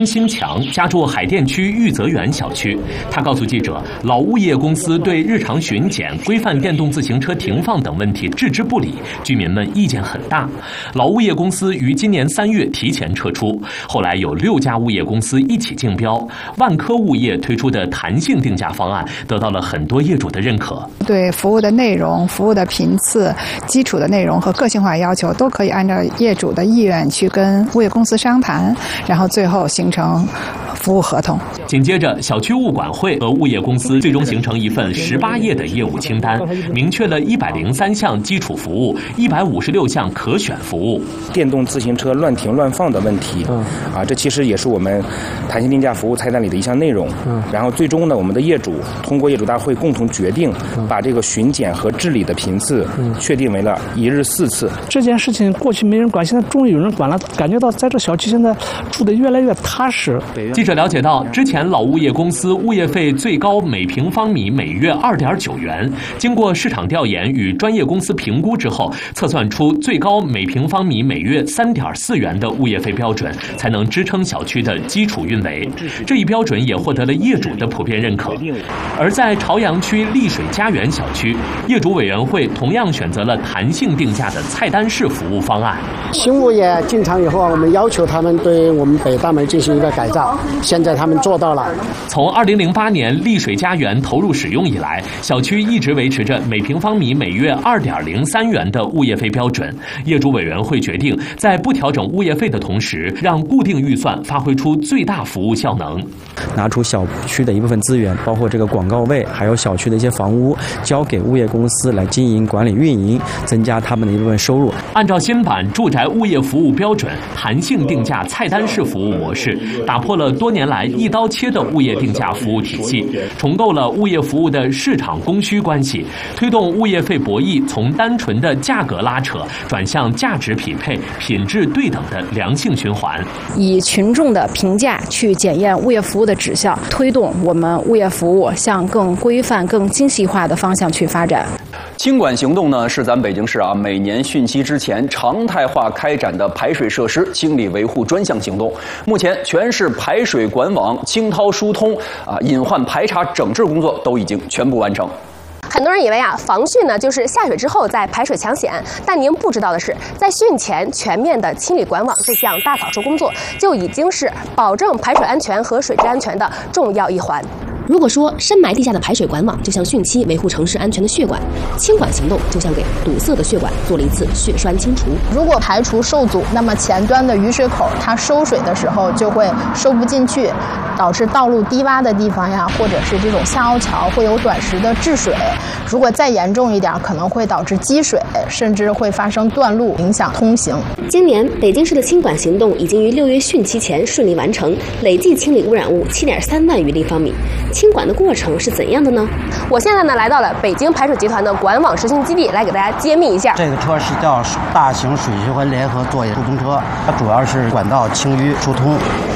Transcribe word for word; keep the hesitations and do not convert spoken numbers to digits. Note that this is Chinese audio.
新强家住海淀区玉泽园小区，他告诉记者，老物业公司对日常巡检、规范电动自行车停放等问题置之不理，居民们意见很大。老物业公司于今年三月提前撤出，后来有六家物业公司一起竞标，万科物业推出的弹性定价方案得到了很多业主的认可。 对服务的内容、服务的频次、基础的内容和个性化要求，都可以按照业主的意愿去跟物业公司商谈，然后最后形成服务合同。 紧接着，小区物管会和物业公司最终形成一份十八页的业务清单，明确了一百零三项基础服务，一百五十六项可选服务。 电动自行车乱停乱放的问题，啊，这其实也是我们弹性定价服务菜单里的一项内容。然后最终呢，我们的业主通过业主大会共同决定，把这个巡检和治理的频次确定为了一日四次。 这件事情过去没人管，现在终于有人管了，感觉到在这小区现在住得越来越踏实。 记者了解到，之前老物业公司物业费最高每平方米每月二点九元，经过市场调研与专业公司评估之后，测算出最高每平方米每月三点四元的物业费标准，才能支撑小区的基础运维。这一标准也获得了业主的普遍认可。而在朝阳区丽水家园小区，业主委员会同样选择了弹性定价的菜单式服务方案。 新物业进场以后，我们要求他们对我们北大门进行一个改造，现在他们做到了。 从二零零八年丽水家园投入使用以来，小区一直维持着每平方米每月二点零三元的物业费标准。业主委员会决定，在不调整物业费的同时，让固定预算发挥出最大服务效能。 拿出小区的一部分资源，包括这个广告位，还有小区的一些房屋，交给物业公司来经营、管理、运营，增加他们的一部分收入。 按照新版住宅物业服务标准，弹性定价菜单式服务模式，打破了多年来一刀切的物业定价服务体系，重构了物业服务的市场供需关系，推动物业费博弈从单纯的价格拉扯转向价值匹配、品质对等的良性循环。 以群众的评价去检验物业服务的质效，推动我们物业服务向更规范、更精细化的方向去发展。 清管行动呢，是咱北京市啊每年汛期之前常态化开展的排水设施清理维护专项行动。目前，全市排水管网清掏疏通啊隐患排查整治工作都已经全部完成。 很多人以为啊，防汛呢就是下水之后再排水抢险，但您不知道的是，在汛前全面的清理管网这项大扫除工作，就已经是保证排水安全和水质安全的重要一环。 如果说深埋地下的排水管网就像汛期维护城市安全的血管，清管行动就像给堵塞的血管做了一次血栓清除。 如果排除受阻，那么前端的雨水口它收水的时候就会收不进去，导致道路低洼的地方呀，或者是这种下凹槽会有短时的滞水。如果再严重一点，可能会导致积水，甚至会发生断路，影响通行。 今年北京市的清管行动已经于六月汛期前顺利完成，累计清理污染物七点三万余立方米。清管的过程是怎样的呢？ 我现在呢来到了北京排水集团的管网实行基地，来给大家揭秘一下。 这个车是叫大型水循环联合作业疏通车，它主要是管道清淤疏通。